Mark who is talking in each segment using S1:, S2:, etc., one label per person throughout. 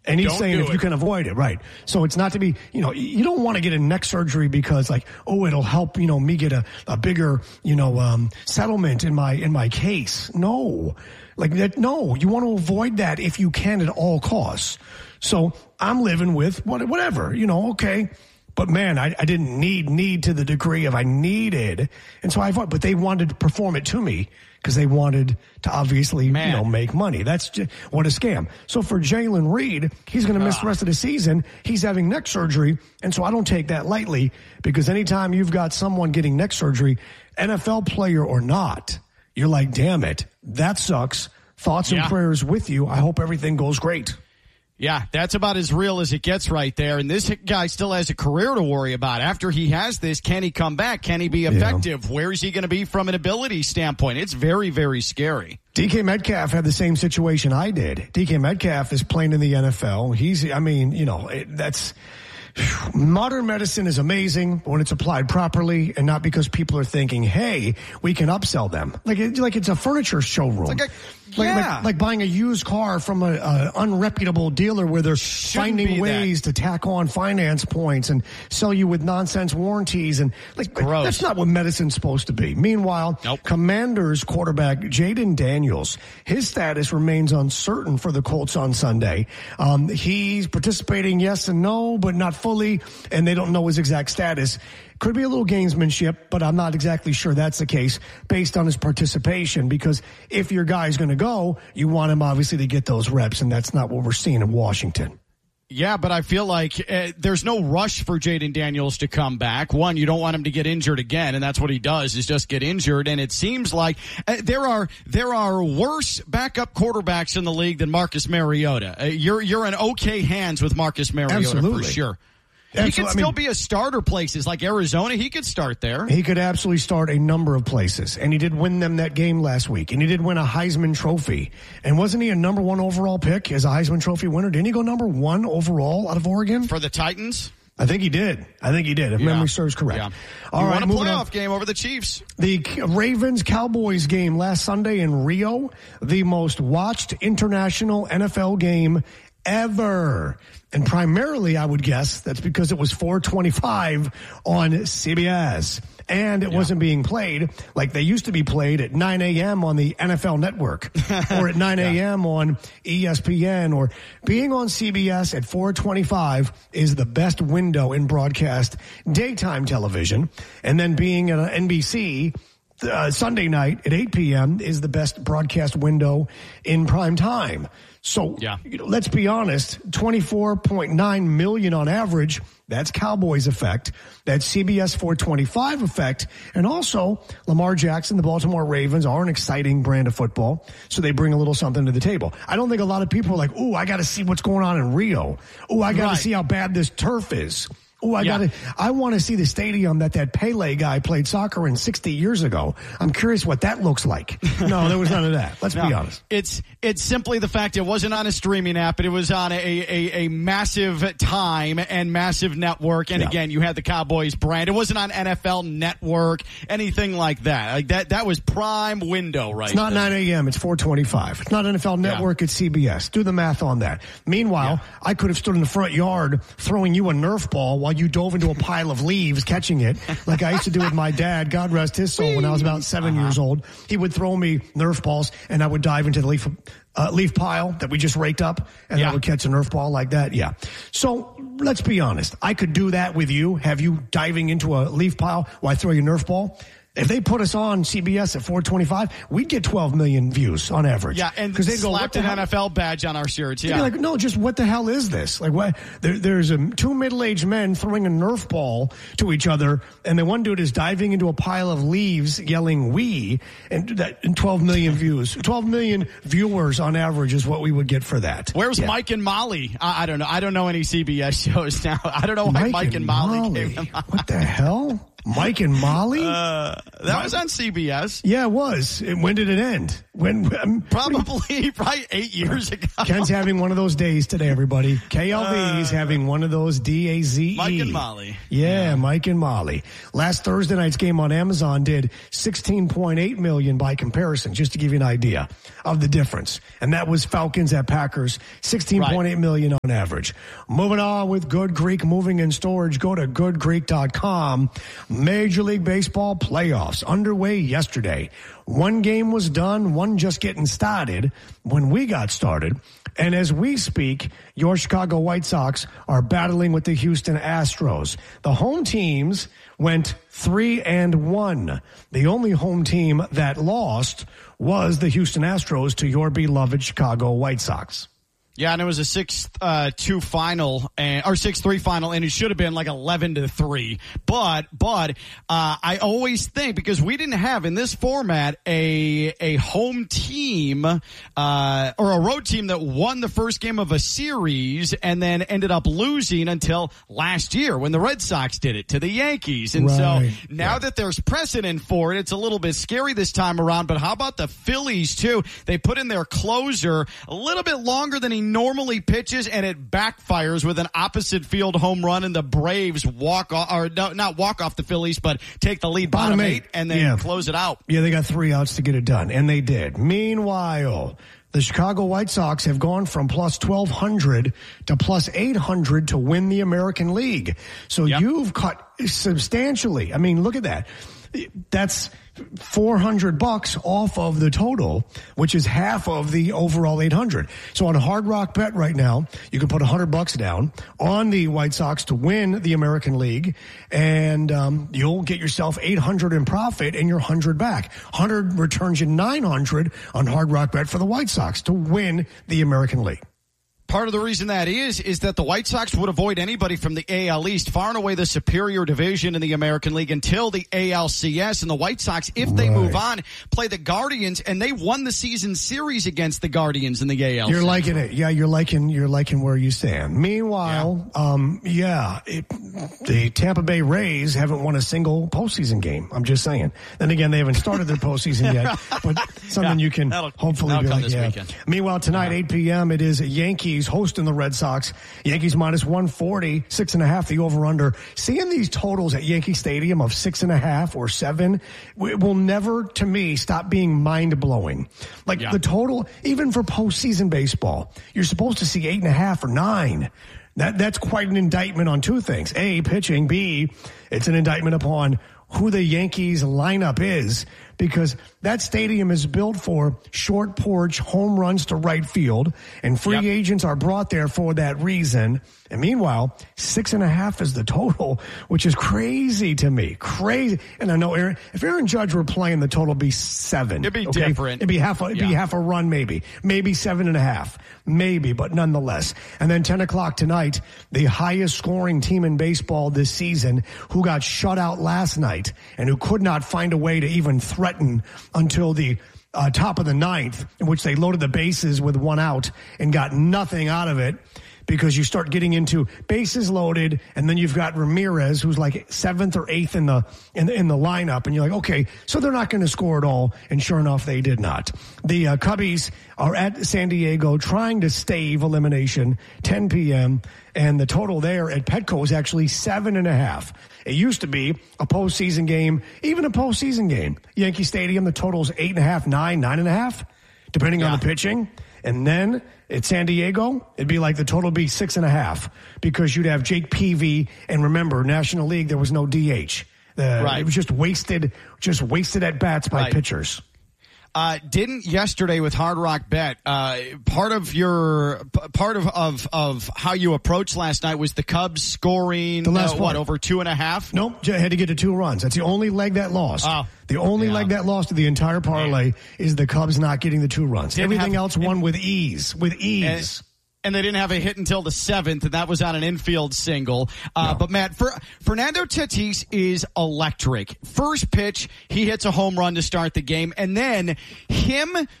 S1: And he's saying if you can avoid it, right. So it's not to be, you don't want to get a neck surgery because it'll help, me get a bigger, settlement in my case. No. No, you want to avoid that if you can at all costs. So I'm living with whatever, okay. But man, I didn't need to the degree of I needed. And so but they wanted to perform it to me because they wanted to obviously, make money. That's just, what a scam. So for Jalen Reed, he's going to miss the rest of the season. He's having neck surgery. And so I don't take that lightly because anytime you've got someone getting neck surgery, NFL player or not, you're like, damn it, that sucks. Thoughts and prayers with you. I hope everything goes great.
S2: Yeah, that's about as real as it gets right there. And this guy still has a career to worry about. After he has this, can he come back? Can he be effective? Yeah. Where is he going to be from an ability standpoint? It's very, very scary.
S1: DK Metcalf had the same situation I did. DK Metcalf is playing in the NFL. That's... Modern medicine is amazing when it's applied properly and not because people are thinking, hey, we can upsell them. Like it's a furniture showroom. Like buying a used car from an unreputable dealer where they're finding ways to tack on finance points and sell you with nonsense warranties. And that's not what medicine's supposed to be. Meanwhile, Commanders quarterback Jaden Daniels, his status remains uncertain for the Colts on Sunday. He's participating, yes and no, but not fully, and they don't know his exact status. Could be a little gamesmanship, but I'm not exactly sure that's the case based on his participation, because if your guy's going to go, you want him obviously to get those reps, and that's not what we're seeing in Washington.
S2: Yeah, but I feel like there's no rush for Jaden Daniels to come back. One, you don't want him to get injured again, and that's what he does, is just get injured. And it seems like there are worse backup quarterbacks in the league than Marcus Mariota. You're in okay hands with Marcus Mariota.
S1: Absolutely.
S2: For sure. He could still be a starter places like Arizona. He could start there.
S1: He could absolutely start a number of places. And he did win them that game last week. And he did win a Heisman Trophy. And wasn't he a number one overall pick as a Heisman Trophy winner? Didn't he go number one overall out of Oregon?
S2: For the Titans?
S1: I think he did. If memory serves correct.
S2: Yeah.
S1: All right,
S2: won a playoff game over the Chiefs.
S1: The Ravens-Cowboys game last Sunday in Rio, the most watched international NFL game ever. And primarily, I would guess, that's because it was 4:25 on CBS. And it wasn't being played like they used to be played at 9 a.m. on the NFL Network or at 9 a.m. on ESPN, or being on CBS at 4:25 is the best window in broadcast daytime television. And then being at NBC Sunday night at 8 p.m. is the best broadcast window in prime time. So let's be honest, 24.9 million on average. That's Cowboys effect. That's CBS 425 effect. And also Lamar Jackson, the Baltimore Ravens are an exciting brand of football. So they bring a little something to the table. I don't think a lot of people are like, ooh, I got to see what's going on in Rio. Ooh, I got to see how bad this turf is. Oh, I want to see the stadium that Pele guy played soccer in 60 years ago. I'm curious what that looks like. No, there was none of that. Let's be honest.
S2: It's simply the fact it wasn't on a streaming app, but it was on a massive time and massive network. And again, you had the Cowboys brand. It wasn't on NFL Network, anything like that. Like that was prime window, right?
S1: It's not 9 a.m. It's 4:25. It's not NFL Network. It's CBS. Do the math on that. Meanwhile, I could have stood in the front yard throwing you a Nerf ball while you dove into a pile of leaves catching it, like I used to do with my dad, God rest his soul, when I was about 7 years old. He would throw me Nerf balls, and I would dive into the leaf pile that we just raked up, and I would catch a Nerf ball like that. Yeah. So let's be honest. I could do that with you, have you diving into a leaf pile while I throw you a Nerf ball. If they put us on CBS at 4:25, we'd get 12 million views on average.
S2: Yeah, and because they'd slapped an NFL badge on our shirts. Yeah,
S1: like, no, just what the hell is this? Like, what? There's two middle-aged men throwing a Nerf ball to each other, and the one dude is diving into a pile of leaves, yelling "we," and 12 million views. 12 million viewers on average is what we would get for that.
S2: Where's Mike and Molly? I don't know. I don't know any CBS shows now. I don't know why Mike and Molly came.
S1: What the hell? Mike and Molly?
S2: That was on CBS.
S1: Yeah, it was. When did it end?
S2: Probably 8 years ago.
S1: Ken's having one of those days today, everybody. KLV is having one of those DAZE.
S2: Mike and Molly.
S1: Yeah, Mike and Molly. Last Thursday night's game on Amazon did $16.8 million by comparison, just to give you an idea of the difference. And that was Falcons at Packers, $16.8 million on average. Moving on with Good Greek Moving and Storage. Go to goodgreek.com. Major League Baseball playoffs underway yesterday. One game was done, one just getting started when we got started. And as we speak, your Chicago White Sox are battling with the Houston Astros. The home teams went 3-1. The only home team that lost was the Houston Astros to your beloved Chicago White Sox.
S2: Yeah, and it was a 6-2 final, or 6-3 final, and it should have been like 11-3. But I always think, because we didn't have in this format a home team or a road team that won the first game of a series and then ended up losing until last year when the Red Sox did it to the Yankees. And so now that there's precedent for it, it's a little bit scary this time around. But how about the Phillies too? They put in their closer a little bit longer than he normally pitches, and it backfires with an opposite field home run, and the Braves not walk off the Phillies, but take the lead bottom eight and then close it out.
S1: Yeah, they got 3 outs to get it done, and they did. Meanwhile, the Chicago White Sox have gone from plus 1,200 to plus 800 to win the American League. So you've cut substantially. I mean, look at that. That's $400 off of the total, which is half of the overall 800. So on Hard Rock Bet right now, you can put $100 down on the White Sox to win the American League, and you'll get yourself 800 in profit and your 100 back. 100 returns you 900 on Hard Rock Bet for the White Sox to win the American League.
S2: Part of the reason that is that the White Sox would avoid anybody from the AL East, far and away the superior division in the American League until the ALCS. And the White Sox, if they move on, play the Guardians, and they won the season series against the Guardians in the AL.
S1: You're liking it. Yeah, you're liking where you stand. Meanwhile, the Tampa Bay Rays haven't won a single postseason game. I'm just saying. Then again, they haven't started their postseason yet, but something you can hopefully be like,
S2: weekend.
S1: Meanwhile, tonight, 8 p.m., it is Yankees hosting the Red Sox. Yankees minus 140, 6.5 the over-under. Seeing these totals at Yankee Stadium of 6.5 or 7 will never, to me, stop being mind-blowing. The total, even for postseason baseball, you're supposed to see 8.5 or 9. That's quite an indictment on two things. A, pitching. B, it's an indictment upon who the Yankees lineup is, because that stadium is built for short porch home runs to right field, and free agents are brought there for that reason. And meanwhile, 6.5 is the total, which is crazy to me. Crazy. And I know if Aaron Judge were playing, the total would be 7.
S2: It'd be different.
S1: It'd be half a run, maybe 7.5, maybe, but nonetheless. And then 10 o'clock tonight, the highest scoring team in baseball this season, who got shut out last night and who could not find a way to even threaten until the top of the ninth, in which they loaded the bases with 1 out and got nothing out of it. Because you start getting into bases loaded, and then you've got Ramirez, who's like 7th or 8th in the lineup, and you're like, okay, so they're not going to score at all. And sure enough, they did not. The Cubbies are at San Diego trying to stave elimination. 10 p.m. and the total there at Petco is actually 7.5. It used to be a postseason game, even a postseason game. Yankee Stadium, the total's 8.5, 9.5, depending on the pitching. And then at San Diego, it'd be like the total would be 6.5, because you'd have Jake Peavy, and remember, National League, there was no DH. It was just wasted at bats by pitchers.
S2: Didn't yesterday with Hard Rock Bet, part of how you approached last night was the Cubs scoring over 2.5?
S1: Nope, had to get to 2 runs. That's the only leg that lost. The only leg that lost to the entire parlay is the Cubs not getting the 2 runs. Everything else won with ease.
S2: And they didn't have a hit until the 7th, and that was on an infield single. But, Matt, Fernando Tatis is electric. First pitch, he hits a home run to start the game, and then him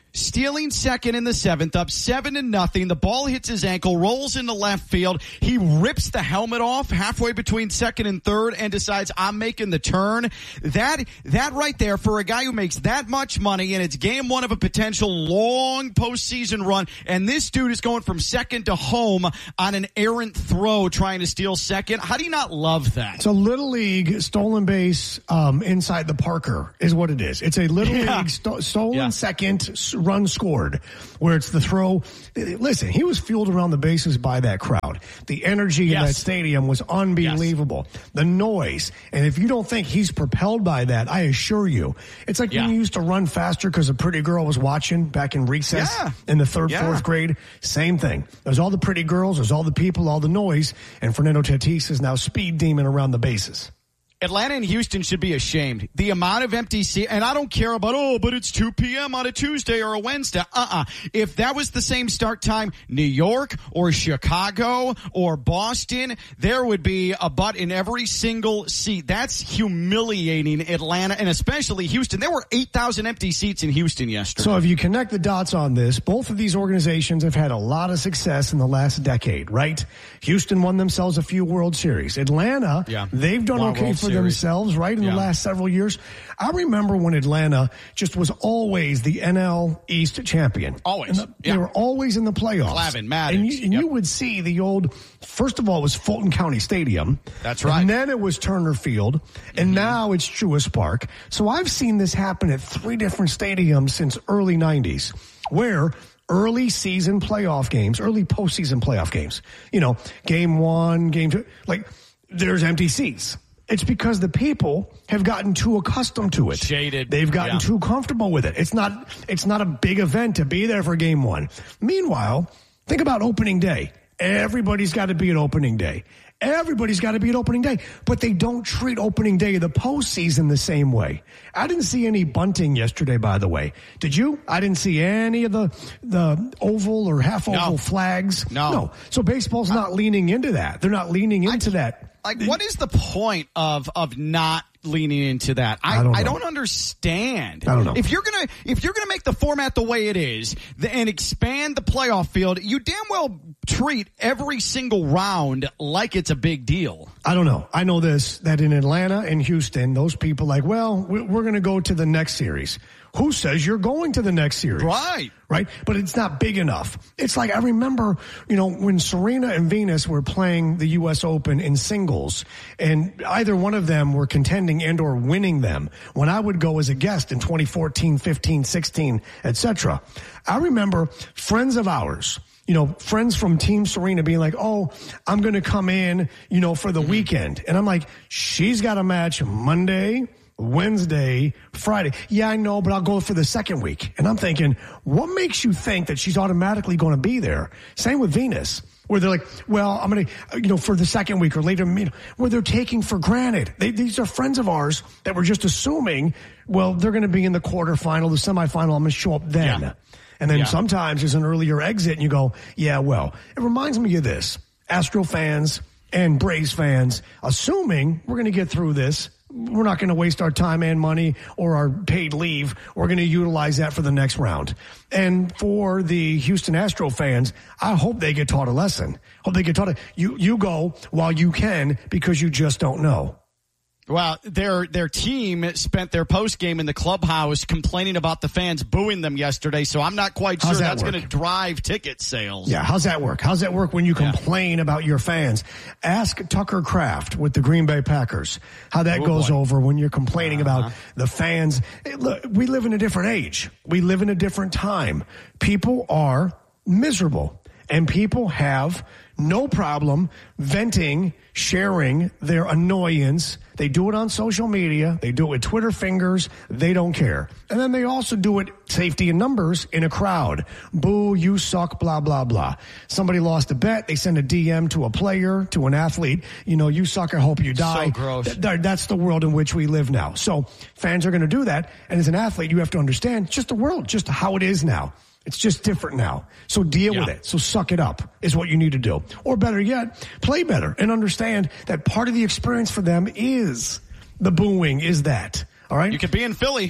S2: stealing second in the 7th, up 7-0. The ball hits his ankle, rolls into left field. He rips the helmet off halfway between second and third and decides, I'm making the turn. That right there, for a guy who makes that much money, and it's game one of a potential long postseason run, and this dude is going from second to home on an errant throw trying to steal second. How do you not love that?
S1: It's a Little League stolen base inside the Parker is what it is. It's a Little League stolen second run scored, where it's the throw. Listen, he was fueled around the bases by that crowd. The energy in that stadium was unbelievable. The noise. And if you don't think he's propelled by that, I assure you, it's like when you used to run faster because a pretty girl was watching back in recess in the third, fourth grade. Same thing. There's all the pretty girls, there's all the people, all the noise, and Fernando Tatis is now speed demon around the bases.
S2: Atlanta and Houston should be ashamed. The amount of empty seats, and I don't care about, but it's 2 p.m. on a Tuesday or a Wednesday. If that was the same start time, New York or Chicago or Boston, there would be a butt in every single seat. That's humiliating Atlanta and especially Houston. There were 8,000 empty seats in Houston yesterday.
S1: So if you connect the dots on this, both of these organizations have had a lot of success in the last decade, right? Houston won themselves a few World Series. Atlanta, they've done okay for themselves, right, in the last several years. I remember when Atlanta just was always the NL East champion.
S2: Always.
S1: They were always in the playoffs.
S2: Clavin, Maddox.
S1: And you would see the old, first of all, it was Fulton County Stadium.
S2: That's right.
S1: And then it was Turner Field. And now it's Truist Park. So I've seen this happen at 3 different stadiums since early 90s, where early season playoff games, early postseason playoff games, game 1, game 2, there's empty seats. It's because the people have gotten too accustomed to it.
S2: Jaded.
S1: They've gotten too comfortable with it. It's not a big event to be there for game 1. Meanwhile, think about opening day. Everybody's got to be at opening day. Everybody's got to be at opening day. But they don't treat opening day of the postseason the same way. I didn't see any bunting yesterday, by the way. Did you? I didn't see any of the oval or half oval flags. No. So baseball's not leaning into that. They're not leaning into that.
S2: What is the point of not leaning into that? I don't understand.
S1: I don't know.
S2: If you're gonna make the format the way it is and expand the playoff field, you damn well treat every single round like it's a big deal.
S1: I don't know. I know that in Atlanta and Houston, those people we're going to go to the next series. Who says you're going to the next series? Right? But it's not big enough. It's like, I remember, when Serena and Venus were playing the U.S. Open in singles, and either one of them were contending and or winning them, when I would go as a guest in 2014, 15, 16, etc. I remember friends of ours, friends from Team Serena being like, I'm going to come in, for the weekend. And I'm like, she's got a match Monday, Wednesday, Friday. Yeah, I know, but I'll go for the second week. And I'm thinking, what makes you think that she's automatically going to be there? Same with Venus, where they're like, well, I'm going to, for the second week or later, where they're taking for granted. These are friends of ours that were just assuming, well, they're going to be in the quarterfinal, the semifinal. I'm going to show up then. Yeah. And then sometimes there's an earlier exit and you go, it reminds me of this. Astro fans and Braves fans, assuming we're going to get through this, we're not going to waste our time and money or our paid leave. We're going to utilize that for the next round. And for the Houston Astro fans, I hope they get taught a lesson. Hope they get taught you go while you can, because you just don't know.
S2: Well, their team spent their post game in the clubhouse complaining about the fans booing them yesterday, so I'm not quite sure that's going to drive ticket sales.
S1: Yeah, how's that work? How's that work when you complain about your fans? Ask Tucker Kraft with the Green Bay Packers how that goes over when you're complaining about the fans. Look, we live in a different age. We live in a different time. People are miserable, and people have no problem venting, sharing their annoyance. They do it on social media. They do it with Twitter fingers. They don't care. And then they also do it, safety in numbers, in a crowd. Boo, you suck, blah, blah, blah. Somebody lost a bet. They send a DM to a player, to an athlete. You suck, I hope you die.
S2: So gross.
S1: That's the world in which we live now. So fans are going to do that. And as an athlete, you have to understand just the world, just how it is now. It's just different now. So deal with it. So suck it up is what you need to do. Or better yet, play better and understand that part of the experience for them is the booing, is that. All right?
S2: You could be in Philly.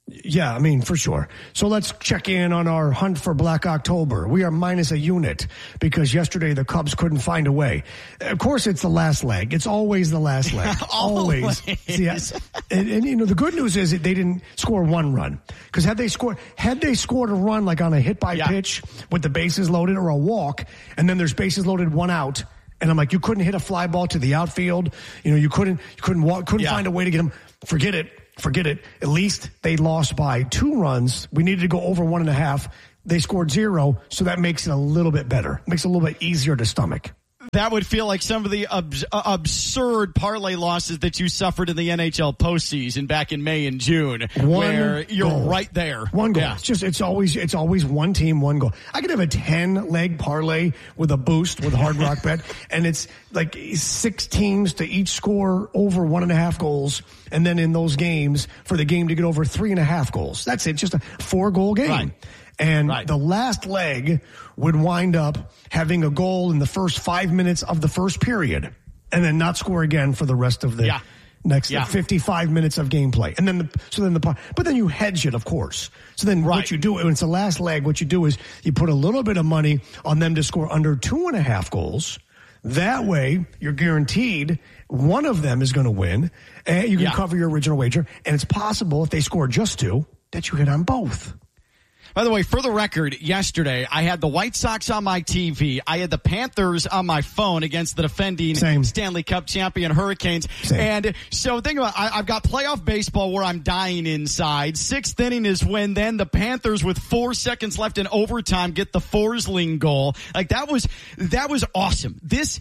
S1: Yeah, I mean, for sure. So let's check in on our hunt for Black October. We are minus a unit because yesterday the Cubs couldn't find a way. Of course, it's the last leg. It's always the last leg. Always. Yes. And, you know, the good news is that they didn't score one run. Because had they scored a run like on a hit by pitch with the bases loaded or a walk, and then there's bases loaded, one out, and I'm like, you couldn't hit a fly ball to the outfield. You know, you couldn't find a way to get them. Forget it. At least they lost by 2 runs. We needed to go over 1.5. They scored 0, so that makes it a little bit better. Makes it a little bit easier to stomach.
S2: That would feel like some of the absurd parlay losses that you suffered in the NHL postseason back in May and June, where you're right there.
S1: One goal. Yeah. It's always one team, one goal. I could have a 10-leg parlay with a boost with Hard Rock Bet, and it's like 6 teams to each score over 1.5 goals, and then in those games for the game to get over 3.5 goals. That's it. Just a 4-goal game.
S2: Right.
S1: And the last leg would wind up having a goal in the first 5 minutes of the first period and then not score again for the rest of the next 55 minutes of gameplay. And then but then you hedge it, of course. So then what you do when it's the last leg, what you do is you put a little bit of money on them to score under 2.5 goals. That way you're guaranteed one of them is going to win and you can cover your original wager. And it's possible if they score just 2 that you hit on both.
S2: By the way, for the record, yesterday I had the White Sox on my TV. I had the Panthers on my phone against the defending Stanley Cup champion Hurricanes. And so think about I've got playoff baseball where I'm dying inside. 6th inning is when then the Panthers with 4 seconds left in overtime get the Forsling goal. Like that was awesome.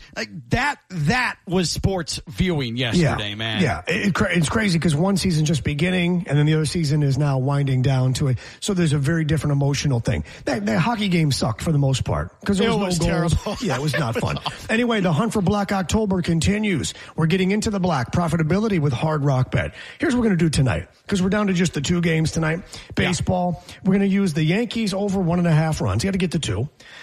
S2: That was sports viewing yesterday, man.
S1: Yeah, it's crazy because one season just beginning and then the other season is now winding down to it. So there's a very different emotional thing. That hockey game sucked for the most part because there was no goals. Terrible. Yeah, it was not fun. Anyway, the hunt for Black October continues. We're getting into the black profitability with Hard Rock Bet. Here's what we're going to do tonight because we're down to just the 2 games tonight. Baseball, we're going to use the Yankees over 1.5 runs. You got to get to 2.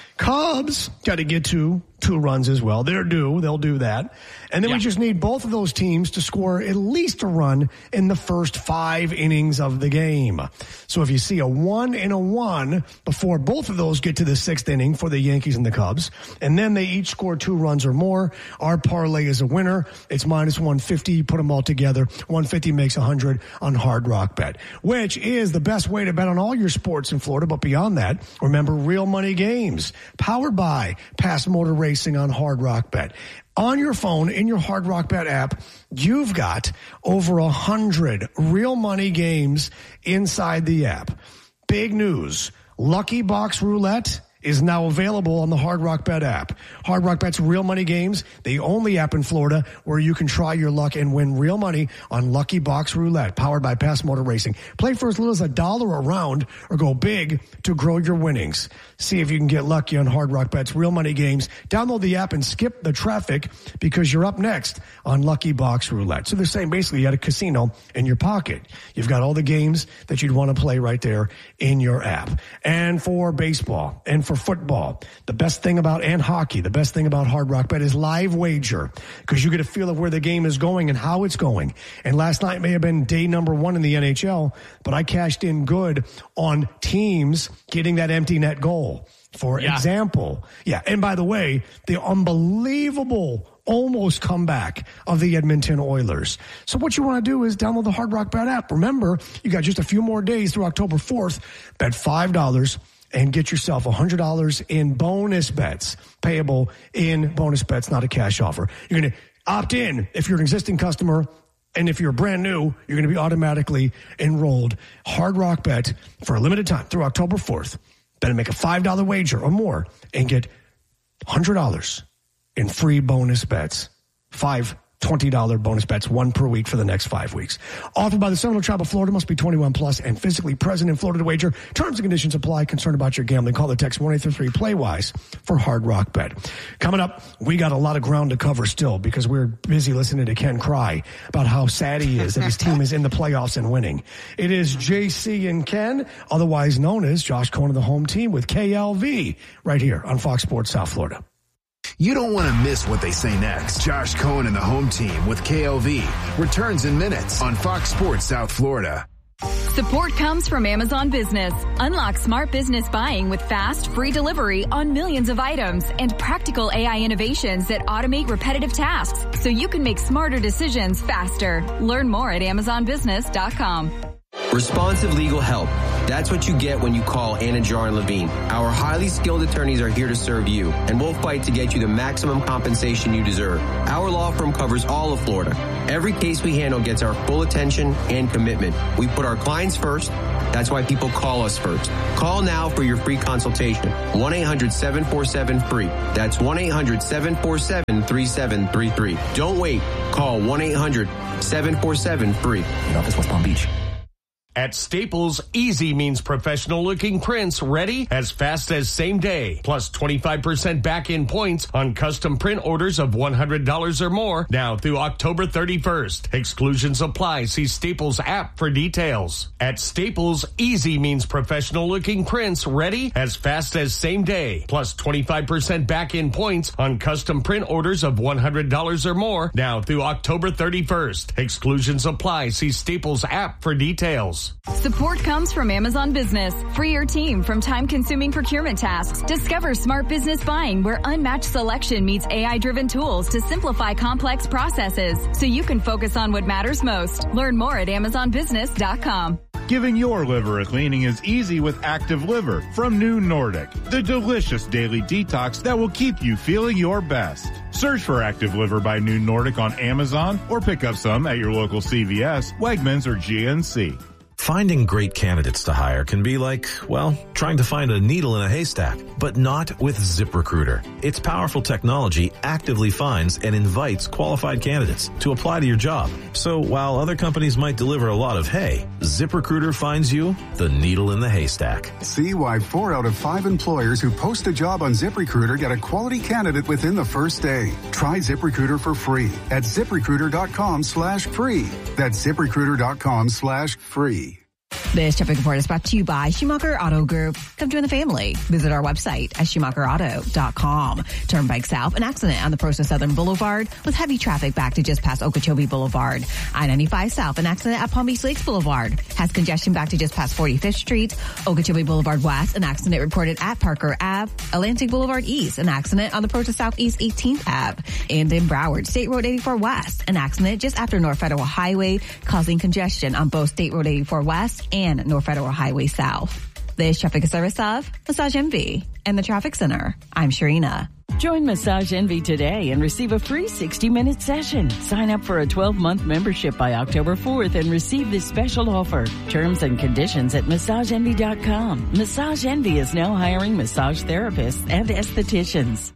S1: Cubs got to get to 2 runs as well. They're due. They'll do that. And then we just need both of those teams to score at least a run in the first 5 innings of the game. So if you see a 1 and a 1 before both of those get to the 6th inning for the Yankees and the Cubs, and then they each score 2 runs or more, our parlay is a winner. It's minus 150. You put them all together. 150 makes 100 on Hard Rock Bet, which is the best way to bet on all your sports in Florida. But beyond that, remember real money games powered by Pass Motor Racing on Hard Rock Bet. On your phone, in your Hard Rock Bet app, you've got over 100 real money games inside the app. Big news. Lucky Box Roulette is now available on the Hard Rock Bet app. Hard Rock Bet's real money games, the only app in Florida where you can try your luck and win real money on Lucky Box Roulette, powered by Pass Motor Racing. Play for as little as $1 a round or go big to grow your winnings. See if you can get lucky on Hard Rock Bet's real money games. Download the app and skip the traffic because you're up next on Lucky Box Roulette. So they're saying basically you got a casino in your pocket. You've got all the games that you'd want to play right there in your app. And for baseball and for football, the best thing about, and hockey, the best thing about Hard Rock Bet is live wager because you get a feel of where the game is going and how it's going. And last night may have been day number 1 in the NHL, but I cashed in good on teams getting that empty net goal. For example, and by the way, the unbelievable almost comeback of the Edmonton Oilers. So what you want to do is download the Hard Rock Bet app. Remember, you got just a few more days through October 4th. Bet $5 and get yourself $100 in bonus bets, payable in bonus bets, not a cash offer. You're going to opt in if you're an existing customer, and if you're brand new, you're going to be automatically enrolled. Hard Rock Bet for a limited time through October 4th. Better make a $5 wager or more and get $100 in free bonus bets. 5 $20 bonus bets, 1 per week for the next 5 weeks. Offered by the Seminole Tribe of Florida, must be 21 plus and physically present in Florida to wager. Terms and conditions apply. Concerned about your gambling? Call or text 1-833-PLAY-WISE for Hard Rock Bet. Coming up, we got a lot of ground to cover still because we're busy listening to Ken cry about how sad he is that his team is in the playoffs and winning. It is JC and Ken, otherwise known as Josh Cohen of the home team with KLV, right here on Fox Sports South Florida.
S3: You don't want to miss what they say next. Josh Cohen and the home team with KLV returns in minutes on Fox Sports South Florida.
S4: Support comes from Amazon Business. Unlock smart business buying with fast, free delivery on millions of items and practical AI innovations that automate repetitive tasks so you can make smarter decisions faster. Learn more at AmazonBusiness.com.
S5: Responsive legal help. That's what you get when you call Anajar and Levine. Our highly skilled attorneys are here to serve you, and we'll fight to get you the maximum compensation you deserve. Our law firm covers all of Florida. Every case we handle gets our full attention and commitment. We put our clients first. That's why people call us first. Call now for your free consultation. 1-800-747-FREE. That's 1-800-747-3733. Don't wait. Call 1-800-747-FREE.
S6: In office, West Palm Beach.
S7: At Staples, easy means professional-looking prints ready as fast as same day. Plus 25% back-in points on custom print orders of $100 or more now through October 31st. Exclusions apply. See Staples app for details. At Staples, easy means professional-looking prints ready as fast as same day. Plus 25% back-in points on custom print orders of $100 or more now through October 31st. Exclusions apply. See Staples app for details.
S4: Support comes from Amazon Business. Free your team from time-consuming procurement tasks. Discover smart business buying where unmatched selection meets AI-driven tools to simplify complex processes so you can focus on what matters most. Learn more at AmazonBusiness.com.
S8: Giving your liver a cleaning is easy with Active Liver from New Nordic, the delicious daily detox that will keep you feeling your best. Search for Active Liver by New Nordic on Amazon or pick up some at your local CVS, Wegmans, or GNC.
S9: Finding great candidates to hire can be like, well, trying to find a needle in a haystack, but not with ZipRecruiter. Its powerful technology actively finds and invites qualified candidates to apply to your job. So while other companies might deliver a lot of hay, ZipRecruiter finds you the needle in the haystack.
S10: See why 4 out of 5 employers who post a job on ZipRecruiter get a quality candidate within the first day. Try ZipRecruiter for free at ZipRecruiter.com/free. That's ZipRecruiter.com/free.
S11: This traffic report is brought to you by Schumacher Auto Group. Come join the family. Visit our website at SchumacherAuto.com. Turnpike South, an accident on the Proso Southern Boulevard with heavy traffic back to just past Okeechobee Boulevard. I-95 South, an accident at Palm Beach Lakes Boulevard. Has congestion back to just past 45th Street. Okeechobee Boulevard West, an accident reported at Parker Ave. Atlantic Boulevard East, an accident on the Proso Southeast 18th Ave. And in Broward, State Road 84 West, an accident just after North Federal Highway causing congestion on both State Road 84 West and North Federal Highway South. This traffic is service of Massage Envy and the Traffic Center. I'm Sharina.
S12: Join Massage Envy today and receive a free 60-minute session. Sign up for a 12-month membership by October 4th and receive this special offer. Terms and conditions at MassageEnvy.com. Massage Envy is now hiring massage therapists and estheticians.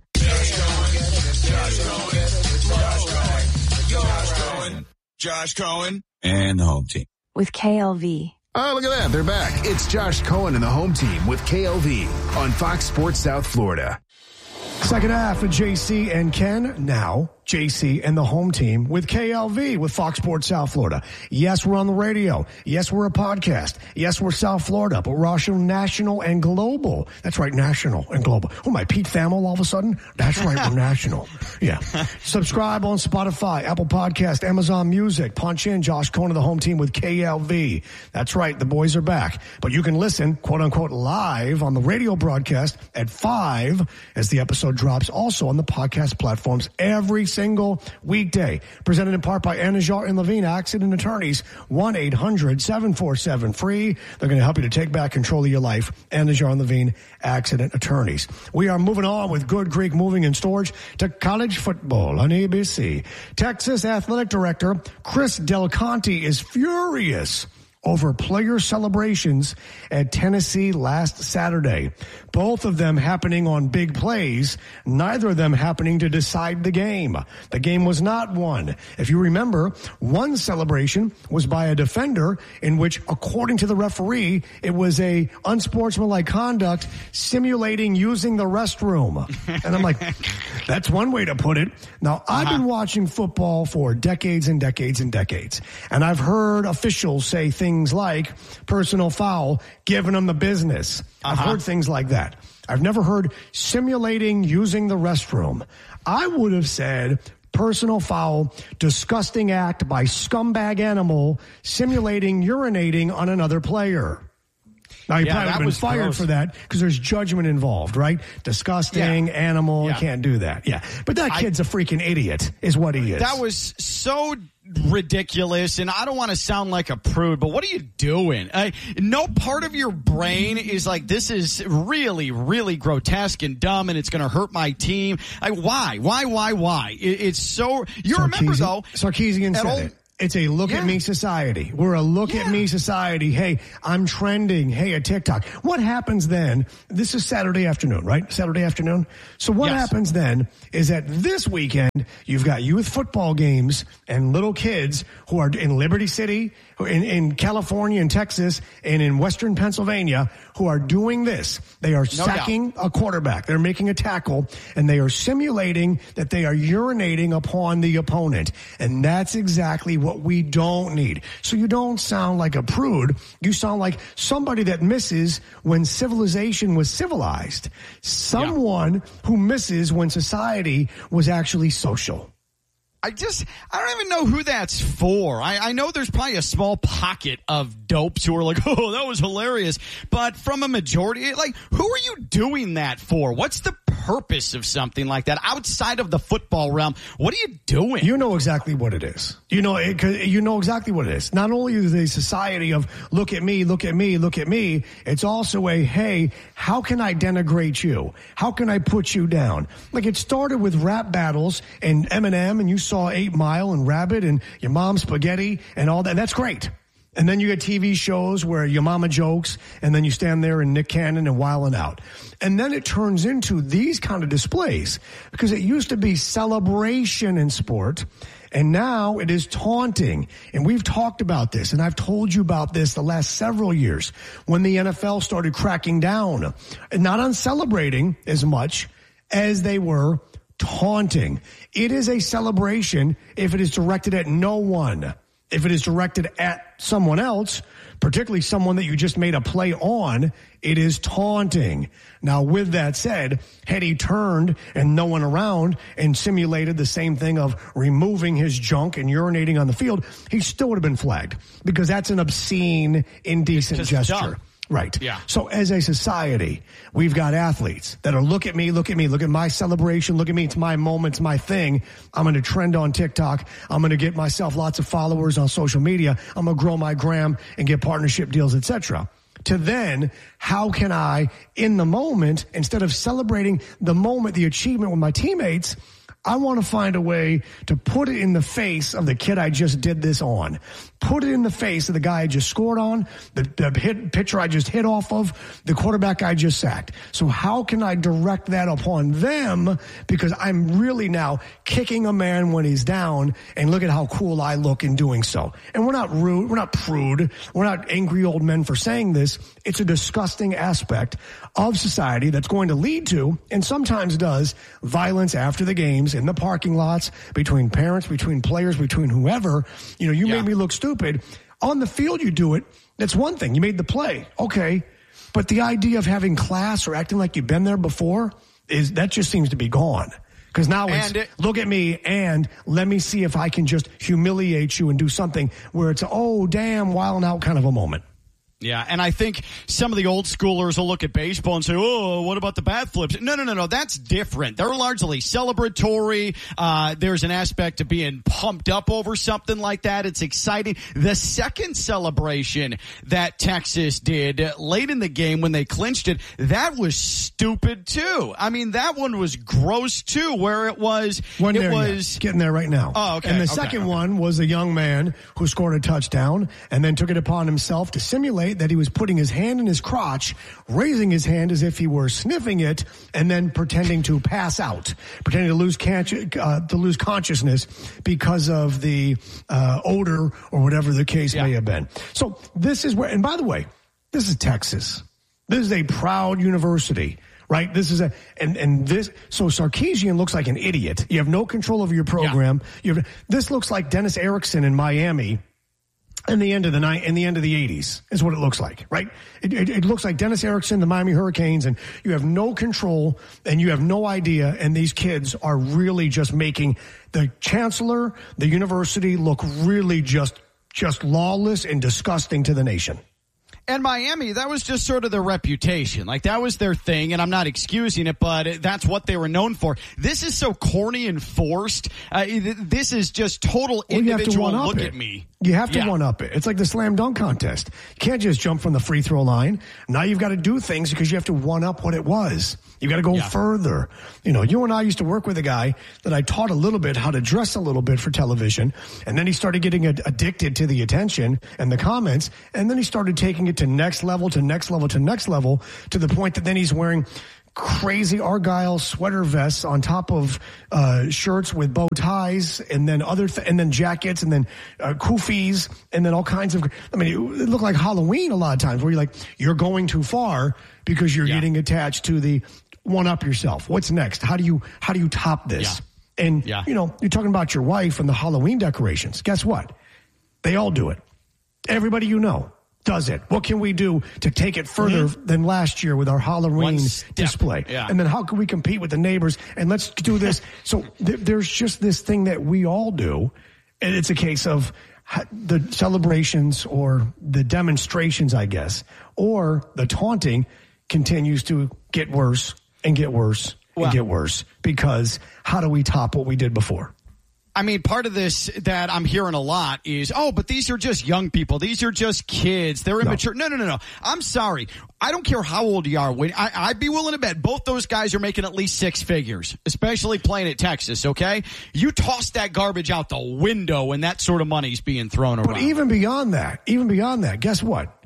S13: Josh Cohen and the home team.
S14: With KLV.
S3: Oh, look at that. They're back. It's Josh Cohen and the home team with KLV on Fox Sports South Florida.
S1: Second half of JC and Ken. Now, JC and the home team with KLV with Fox Sports South Florida. Yes, we're on the radio. Yes, we're a podcast. Yes, we're South Florida, but we're also national and global. That's right, national and global. Oh, my Pete Thamel all of a sudden? That's right, we're national. Yeah. Subscribe on Spotify, Apple Podcast, Amazon Music. Punch in Josh Cohen of the home team with KLV. That's right, the boys are back. But you can listen, quote unquote, live on the radio broadcast at 5 as the episode drops. Also on the podcast platforms every single weekday. Presented in part by Anajar and Levine Accident Attorneys. 1-800-747-FREE. They're going to help you to take back control of your life. Anajar and Levine Accident Attorneys. We are moving on with Good Greek Moving and Storage to college football on ABC. Texas Athletic Director Chris Del Conte is furious over player celebrations at Tennessee last Saturday. Both of them happening on big plays, neither of them happening to decide the game. The game was not won. If you remember, one celebration was by a defender in which, according to the referee, it was a unsportsmanlike conduct simulating using the restroom. And I'm like, that's one way to put it. Now, I've been watching football for decades and decades and decades, and I've heard officials say things like personal foul, giving them the business. I've heard things like that. I've never heard simulating using the restroom. I would have said personal foul, disgusting act by scumbag animal simulating urinating on another player. Now, you probably would have been fired gross. For that because there's judgment involved, right? Disgusting, animal, you can't do that. Yeah. But that kid's a freaking idiot is what he is.
S2: That was so ridiculous, and I don't want to sound like a prude, but what are you doing? No part of your brain is like, this is really, really grotesque and dumb, and it's going to hurt my team. Why? It's so... You remember, though...
S1: Sarkisian said it. It's a look at me society. We're a look at me society. Hey, I'm trending. Hey, a TikTok. What happens then? This is Saturday afternoon, right? Saturday afternoon. So what happens then is that this weekend, you've got youth football games and little kids who are in Liberty City, in California and Texas, and in Western Pennsylvania who are doing this. They are sacking a quarterback. They're making a tackle, and they are simulating that they are urinating upon the opponent. And that's exactly what we don't need. So you don't sound like a prude. You sound like somebody that misses when civilization was civilized. Someone who misses when society was actually social.
S2: I don't even know who that's for. I know there's probably a small pocket of dopes who are like, oh, that was hilarious. But from a majority, like, who are you doing that for? What's the purpose of something like that outside of the football realm? What are you doing?
S1: You know exactly what it is. You know exactly what it is. Not only is the society of look at me, look at me, look at me, it's also a, hey, how can I denigrate you? How can I put you down? Like, it started with rap battles and Eminem, and you saw 8 Mile and Rabbit and Your Mom's Spaghetti and all that. That's great. And then you get TV shows where your mama jokes, and then you stand there and Nick Cannon and Wildin' Out. And then it turns into these kind of displays because it used to be celebration in sport, and now it is taunting. And we've talked about this, and I've told you about this the last several years when the NFL started cracking down, not on celebrating as much as they were taunting. It is a celebration if it is directed at no one. If it is directed at someone else, particularly someone that you just made a play on, it is taunting. Now, with that said, had he turned and no one around and simulated the same thing of removing his junk and urinating on the field, he still would have been flagged because that's an obscene, indecent gesture.
S2: Dumb.
S1: Right.
S2: Yeah.
S1: So as a society, we've got athletes that are look at me, look at my celebration, look at me, it's my moment, it's my thing. I'm going to trend on TikTok. I'm going to get myself lots of followers on social media. I'm going to grow my gram and get partnership deals, etc. To then, how can I, in the moment, instead of celebrating the moment, the achievement with my teammates, I want to find a way to put it in the face of the kid I just did this on. Put it in the face of the guy I just scored on, the pitcher I just hit off of, the quarterback I just sacked. So how can I direct that upon them? Because I'm really now kicking a man when he's down, and look at how cool I look in doing so. And we're not rude, we're not prude, we're not angry old men for saying this. It's a disgusting aspect of society that's going to lead to, and sometimes does, violence after the games, in the parking lots, between parents, between players, between whoever. You know, you made me look stupid. On the field, you do it. That's one thing. You made the play. Okay. But the idea of having class or acting like you've been there before, that just seems to be gone. Because now look at me and let me see if I can just humiliate you and do something where it's, oh, damn, Wildin' Out kind of a moment.
S2: Yeah, and I think some of the old schoolers will look at baseball and say, oh, what about the bat flips? No, that's different. They're largely celebratory. There's an aspect to being pumped up over something like that. It's exciting. The second celebration that Texas did late in the game when they clinched it, that was stupid too. I mean, that one was gross too, where it was...
S1: Getting there right now.
S2: Oh, okay.
S1: And the second one was a young man who scored a touchdown and then took it upon himself to simulate that he was putting his hand in his crotch, raising his hand as if he were sniffing it, and then pretending to pass out, pretending to lose consciousness because of the odor or whatever the case may have been. So this is where, and by the way, this is Texas. This is a proud university. Right? This is so Sarkisian looks like an idiot. You have no control over your program. This looks like Dennis Erickson in Miami in the end of the night, in the end of the 80s is what it looks like, right? It looks like Dennis Erickson, the Miami Hurricanes, and you have no control and you have no idea. And these kids are really just making the chancellor, the university look really just lawless and disgusting to the nation.
S2: And Miami, that was just sort of their reputation. Like, that was their thing, and I'm not excusing it, but that's what they were known for. This is so corny and forced. This is just total individual look at me.
S1: You have to one-up it. It's like the slam dunk contest. You can't just jump from the free throw line. Now you've got to do things because you have to one-up what it was. You've got to go further. You know, you and I used to work with a guy that I taught a little bit how to dress a little bit for television, and then he started getting addicted to the attention and the comments, and then he started taking it to next level, to next level, to next level, to the point that then he's wearing crazy Argyle sweater vests on top of shirts with bow ties, and then and then jackets, and then kufis, and then all kinds of. I mean, it looked like Halloween a lot of times, where you're going too far because you're getting attached to the one up yourself. What's next? How do you top this? Yeah. And you know, you're talking about your wife and the Halloween decorations. Guess what? They all do it. Everybody you know does it. What can we do to take it further than last year with our Halloween display? Yeah. And then how can we compete with the neighbors? And let's do this. So there's just this thing that we all do. And it's a case of the celebrations or the demonstrations, I guess, or the taunting continues to get worse and get worse and get worse, because how do we top what we did before?
S2: I mean, part of this that I'm hearing a lot is, but these are just young people. These are just kids. They're immature. No. I'm sorry. I don't care how old you are. I'd be willing to bet both those guys are making at least six figures, especially playing at Texas, okay? You toss that garbage out the window when that sort of money's being thrown around.
S1: But even beyond that, guess what?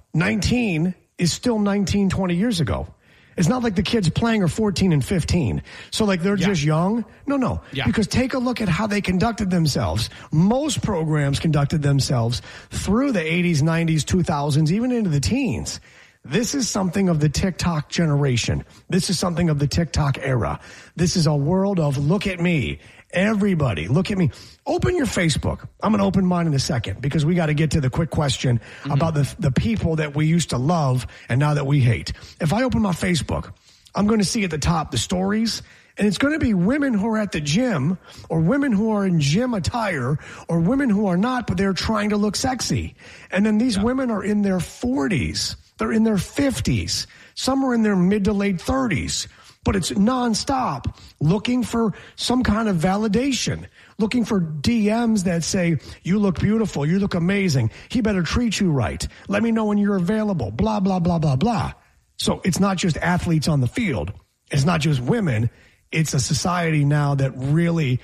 S1: 19 is still 19, 20 years ago. It's not like the kids playing are 14 and 15. So like they're just young. No. Yeah. Because take a look at how they conducted themselves. Most programs conducted themselves through the 80s, 90s, 2000s, even into the teens. This is something of the TikTok generation. This is something of the TikTok era. This is a world of look at me. Everybody, look at me. Open your Facebook. I'm going to open mine in a second because we got to get to the quick question about the people that we used to love and now that we hate. If I open my Facebook, I'm going to see at the top the stories, and it's going to be women who are at the gym, or women who are in gym attire, or women who are not, but they're trying to look sexy. And then these women are in their 40s. They're in their 50s. Some are in their mid to late 30s. But it's nonstop, looking for some kind of validation, looking for DMs that say, you look beautiful, you look amazing, he better treat you right, let me know when you're available, blah, blah, blah, blah, blah. So it's not just athletes on the field. It's not just women. It's a society now that really,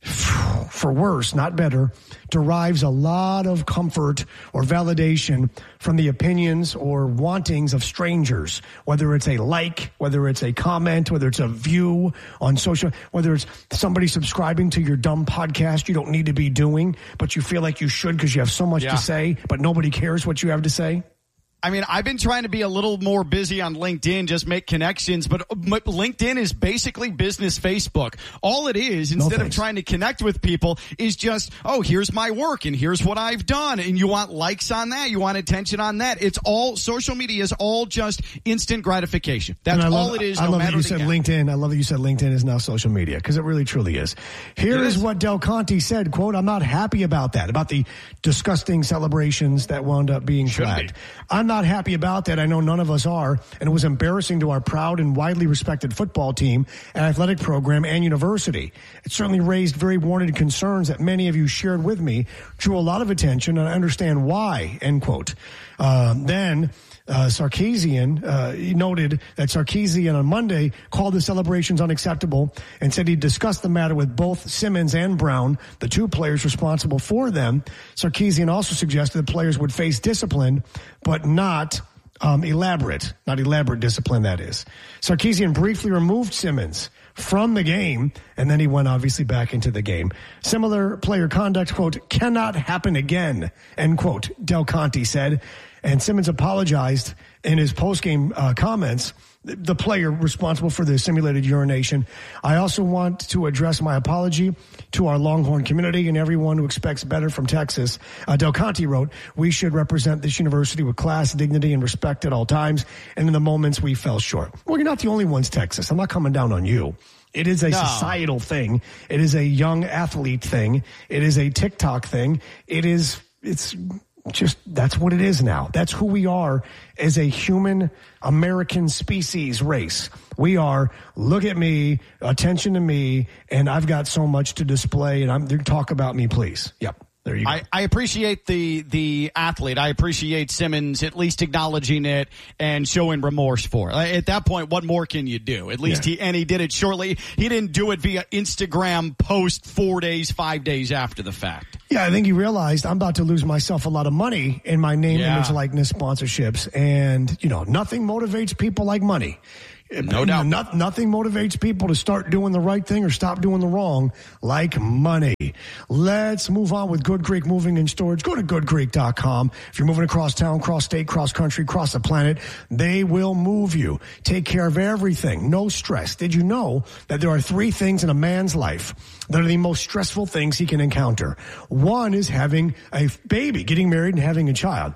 S1: for worse, not better, derives a lot of comfort or validation from the opinions or wantings of strangers, whether it's a like, whether it's a comment, whether it's a view on social, whether it's somebody subscribing to your dumb podcast you don't need to be doing, but you feel like you should because you have so much to say, but nobody cares what you have to say.
S2: I mean, I've been trying to be a little more busy on LinkedIn, just make connections, but LinkedIn is basically business Facebook. All it is, instead of trying to connect with people, is just, here's my work and here's what I've done. And you want likes on that. You want attention on that. It's all, social media is all just instant gratification. That's all it is.
S1: I love that you said LinkedIn. I love that you said LinkedIn is now social media, because it really truly is. Here is what Del Conte said, quote, I'm not happy about that, about the disgusting celebrations that wound up being flagged. I'm not happy about that. I know none of us are, and it was embarrassing to our proud and widely respected football team and athletic program and university. It certainly raised very warranted concerns that many of you shared with me, drew a lot of attention, and I understand why, end quote. Then Sarkisian, he noted that Sarkisian on Monday called the celebrations unacceptable and said he discussed the matter with both Simmons and Brown, the two players responsible for them. Sarkisian also suggested that players would face discipline, but not elaborate discipline, that is. Sarkisian briefly removed Simmons from the game, and then he went obviously back into the game. Similar player conduct, quote, cannot happen again, end quote, Del Conte said. And Simmons apologized in his post-game comments, the player responsible for the simulated urination. I also want to address my apology to our Longhorn community and everyone who expects better from Texas. Del Conte wrote, we should represent this university with class, dignity, and respect at all times, and in the moments we fell short. Well, you're not the only ones, Texas. I'm not coming down on you. It is a societal thing. It is a young athlete thing. It is a TikTok thing. It's just, that's what it is now. That's who we are as a human American species race. We are, look at me, attention to me, and I've got so much to display, and talk about me, please. Yep. There you go.
S2: I appreciate the athlete. I appreciate Simmons at least acknowledging it and showing remorse for it. At that point, what more can you do? At least he did it shortly. He didn't do it via Instagram post 4 days, 5 days after the fact.
S1: Yeah, I think he realized I'm about to lose myself a lot of money in my name, image, likeness, sponsorships. And, nothing motivates people like money.
S2: No doubt.
S1: Nothing motivates people to start doing the right thing or stop doing the wrong like money. Let's move on with Good Greek Moving and Storage. Go to goodgreek.com. If you're moving across town, cross state, cross country, cross the planet, they will move you. Take care of everything. No stress. Did you know that there are 3 things in a man's life that are the most stressful things he can encounter? 1 is having a baby, getting married and having a child.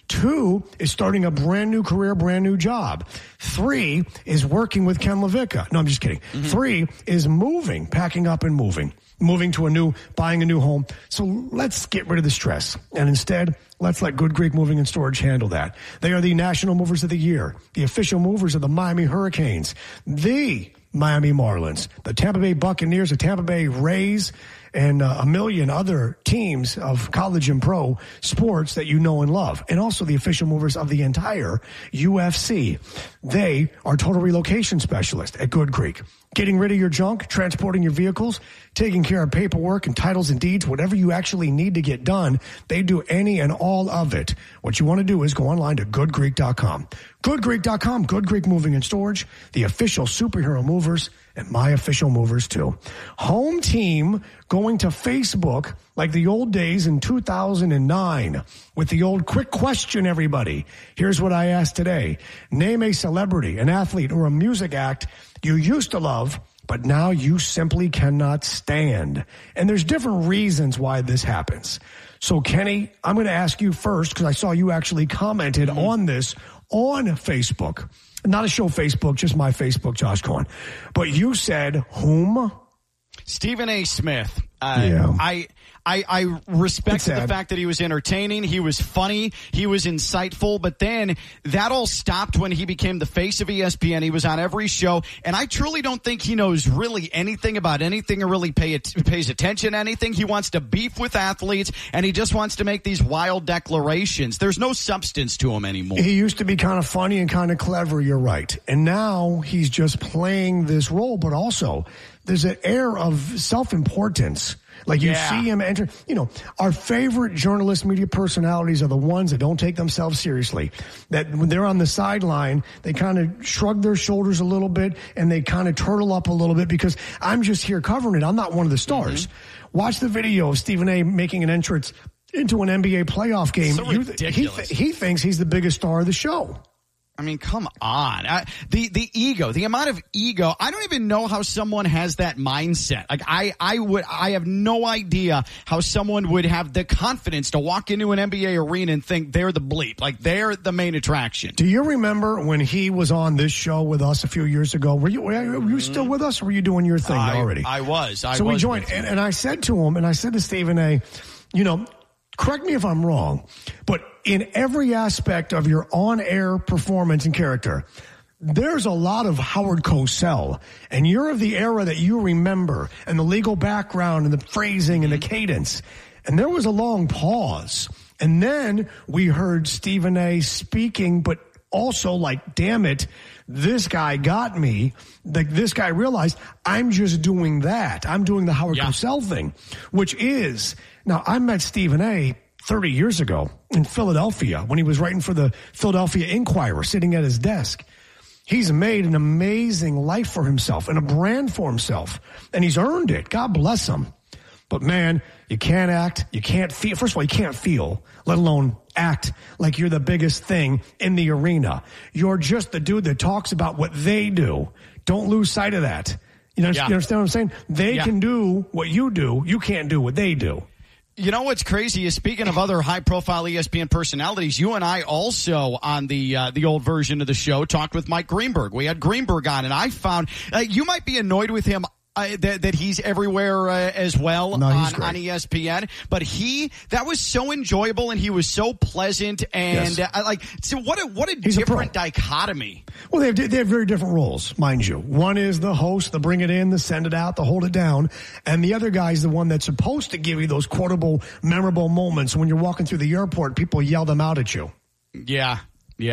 S1: 2 is starting a brand new career, brand new job. 3 is working with Ken LaVicka. No, I'm just kidding. 3 is moving, packing up and moving to buying a new home. So let's get rid of the stress. And instead, let's let Good Greek Moving and Storage handle that. They are the National Movers of the Year, the official movers of the Miami Hurricanes, the Miami Marlins, the Tampa Bay Buccaneers, the Tampa Bay Rays, and a million other teams of college and pro sports that you know and love, and also the official movers of the entire UFC. They are total relocation specialists at Good Greek. Getting rid of your junk, transporting your vehicles, taking care of paperwork and titles and deeds, whatever you actually need to get done, they do any and all of it. What you want to do is go online to goodgreek.com. Goodgreek.com, Good Greek Moving and Storage, the official superhero movers, and my official movers too. Home team going to Facebook like the old days in 2009 with the old quick question, everybody. Here's what I asked today. Name a celebrity, an athlete, or a music act you used to love, but now you simply cannot stand. And there's different reasons why this happens. So, Kenny, I'm going to ask you first because I saw you actually commented on this on Facebook. Not a show Facebook, just my Facebook, Josh Cohen. But you said whom?
S2: Stephen A. Smith. I respected the fact that he was entertaining, he was funny, he was insightful, but then that all stopped when he became the face of ESPN. He was on every show, and I truly don't think he knows really anything about anything or really pays attention to anything. He wants to beef with athletes, and he just wants to make these wild declarations. There's no substance to him anymore.
S1: He used to be kind of funny and kind of clever, you're right. And now he's just playing this role, but also there's an air of self-importance. Like you see him enter, our favorite journalist, media personalities are the ones that don't take themselves seriously. That when they're on the sideline, they kind of shrug their shoulders a little bit and they kind of turtle up a little bit because I'm just here covering it. I'm not one of the stars. Watch the video of Stephen A. making an entrance into an NBA playoff game.
S2: So ridiculous.
S1: He thinks he's the biggest star of the show.
S2: I mean, come on. The ego, the amount of ego. I don't even know how someone has that mindset. Like I have no idea how someone would have the confidence to walk into an NBA arena and think they're the bleep. Like they're the main attraction.
S1: Do you remember when he was on this show with us a few years ago? Were you still with us or were you doing your thing already?
S2: I was.
S1: So we joined and I said to him, and I said to Stephen A., correct me if I'm wrong, but in every aspect of your on-air performance and character, there's a lot of Howard Cosell, and you're of the era that you remember, and the legal background and the phrasing and the cadence. And there was a long pause. And then we heard Stephen A. speaking, but also like, damn it, this guy got me. Like this guy realized I'm just doing that. I'm doing the Howard Cosell thing, which is, now I met Stephen A. 30 years ago in Philadelphia when he was writing for the Philadelphia Inquirer, sitting at his desk. He's made an amazing life for himself and a brand for himself, and he's earned it. God bless him. But man, you can't act, you can't feel. First of all, you can't feel, let alone act like you're the biggest thing in the arena. You're just the dude that talks about what they do. Don't lose sight of that. You understand what I'm saying? They can do what you do. You can't do what they do.
S2: You know what's crazy is, speaking of other high-profile ESPN personalities, you and I also, on the old version of the show, talked with Mike Greenberg. We had Greenberg on, and I found you might be annoyed with him that he's everywhere as well on ESPN, but that was so enjoyable, and he was so pleasant, and so what a different dichotomy.
S1: Well, they have very different roles, mind you. One is the host, the bring it in, the send it out, the hold it down, and the other guy is the one that's supposed to give you those quotable, memorable moments when you're walking through the airport, people yell them out at you.
S2: Yeah.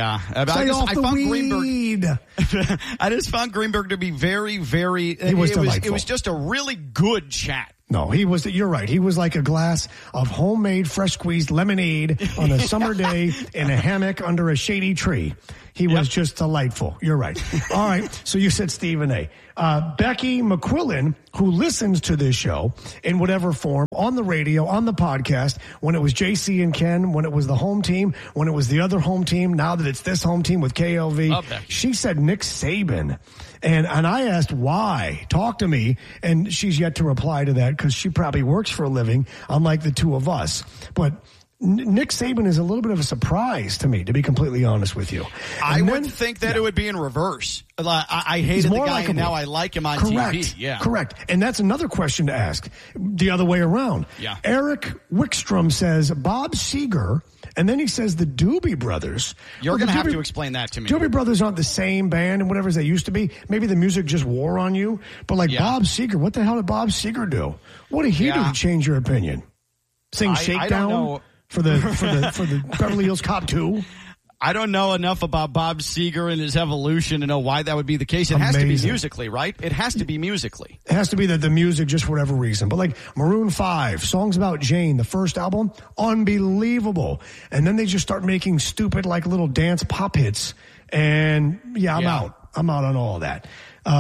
S2: I just found Greenberg to be very, very. It was just a really good chat.
S1: No, you're right. He was like a glass of homemade, fresh squeezed lemonade on a summer day in a hammock under a shady tree. He was just delightful. You're right. All right. So you said Stephen A. Becky McQuillan, who listens to this show in whatever form, on the radio, on the podcast, when it was JC and Ken, when it was the home team, when it was the other home team, now that it's this home team with KLV, she said Nick Saban. And I asked why. Talk to me. And she's yet to reply to that because she probably works for a living, unlike the two of us. But Nick Saban is a little bit of a surprise to me, to be completely honest with you.
S2: I would think that it would be in reverse. I hated the guy,
S1: likable.
S2: and now I like him on TV. Yeah,
S1: correct. And that's another question to ask the other way around.
S2: Yeah.
S1: Eric Wickstrom says Bob Seger, and then he says the Doobie Brothers.
S2: You're going to have to explain that to me.
S1: Doobie Brothers aren't the same band and whatever as they used to be. Maybe the music just wore on you. But Bob Seger, what the hell did Bob Seger do? What did he do to change your opinion? Sing Shakedown? For the Beverly Hills Cop 2?
S2: I don't know enough about Bob Seger and his evolution to know why that would be the case. It has to be musically, right? It has to be musically.
S1: It has to be the music just for whatever reason. But like Maroon 5, Songs About Jane, the first album, unbelievable. And then they just start making stupid little dance pop hits. And I'm out. I'm out on all of that.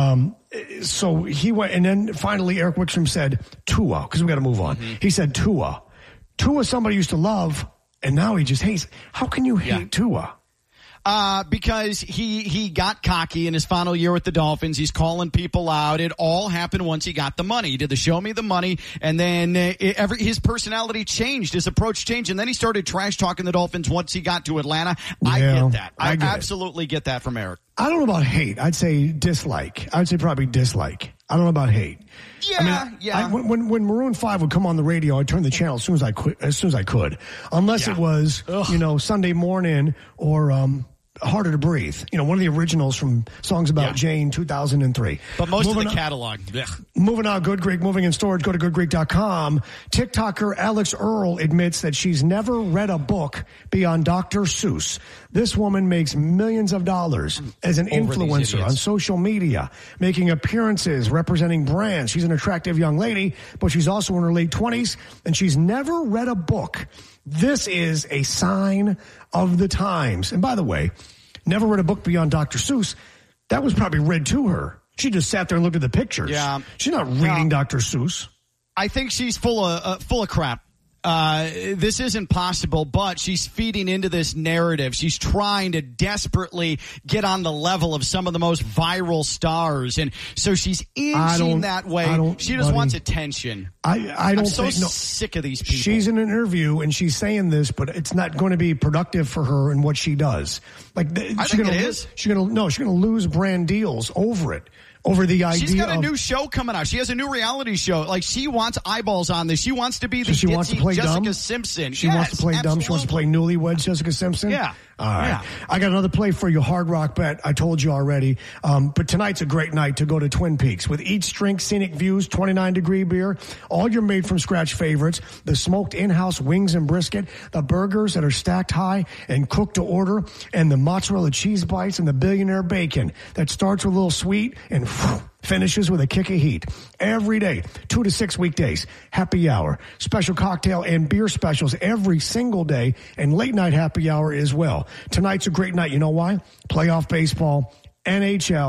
S1: So he went, and then finally Eric Wickstrom said Tua, because we got to move on. Mm-hmm. He said Tua. Tua somebody used to love, and now he just hates. How can you hate Tua?
S2: Because he got cocky in his final year with the Dolphins. He's calling people out. It all happened once he got the money. He did the show me the money, and then his personality changed, his approach changed, and then he started trash talking the Dolphins once he got to Atlanta. I get that. I absolutely get that from Eric.
S1: I don't know about hate. I'd say dislike. I would say probably dislike. I don't know about hate.
S2: Yeah,
S1: when Maroon 5 would come on the radio, I'd turn the channel as soon as I could, unless it was Sunday Morning or Harder to Breathe. One of the originals from Songs About Jane, 2003.
S2: But most of the catalog.
S1: Moving on, Good Greek, moving in storage, go to goodgreek.com. TikToker Alex Earl admits that she's never read a book beyond Dr. Seuss. This woman makes millions of dollars as an influencer on social media, making appearances, representing brands. She's an attractive young lady, but she's also in her late 20s, and she's never read a book. This is a sign of the times. And by the way, never read a book beyond Dr. Seuss. That was probably read to her. She just sat there and looked at the pictures.
S2: Yeah.
S1: She's not reading Dr. Seuss.
S2: I think she's full of crap. This isn't possible, but she's feeding into this narrative. She's trying to desperately get on the level of some of the most viral stars. And so she's inching that way. She just wants attention. I'm so sick of these people.
S1: She's in an interview and she's saying this, but it's not going to be productive for her in what she does.
S2: I think it is.
S1: She's going to lose brand deals over it. Over the idea
S2: she's got a new show coming out. She has a new reality show. She wants eyeballs on this. She wants to be the Jessica Simpson.
S1: She wants to play dumb. She wants to play Newlyweds Jessica Simpson.
S2: Yeah.
S1: All right. Yeah. I got another play for you, Hard Rock Bet. I told you already. But tonight's a great night to go to Twin Peaks. With each drink, scenic views, 29-degree beer, all your made-from-scratch favorites, the smoked in-house wings and brisket, the burgers that are stacked high and cooked to order, and the mozzarella cheese bites and the billionaire bacon that starts with a little sweet and finishes with a kick of heat. Every day, 2 to 6 weekdays, happy hour, special cocktail and beer specials every single day, and late night happy hour as well. Tonight's a great night. You know why? Playoff baseball, NHL,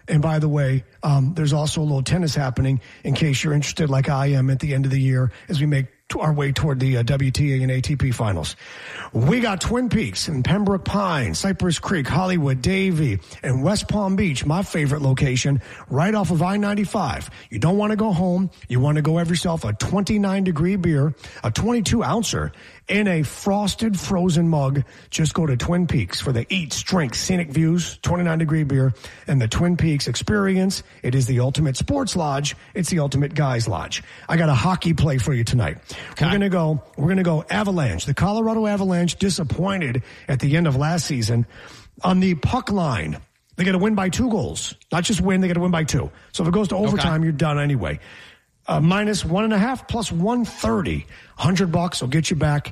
S1: And by the way, there's also a little tennis happening in case you're interested, like I am, at the end of the year as we make our way toward the WTA and ATP finals. We got Twin Peaks and Pembroke Pines, Cypress Creek, Hollywood, Davie, and West Palm Beach, my favorite location, right off of I-95. You don't want to go home. You want to go have yourself a 29-degree beer, a 22-ouncer, in a frosted frozen mug. Just go to Twin Peaks for the eats, drinks, scenic views, 29-degree beer, and the Twin Peaks experience. It is the ultimate sports lodge. It's the ultimate guys lodge. I got a hockey play for you tonight. Okay. We're going to go Avalanche. The Colorado Avalanche disappointed at the end of last season on the puck line. They got to win by 2 goals. Not just win, they got to win by 2. So if it goes to overtime, you're done anyway. Minus 1.5 plus 130. $100 will get you back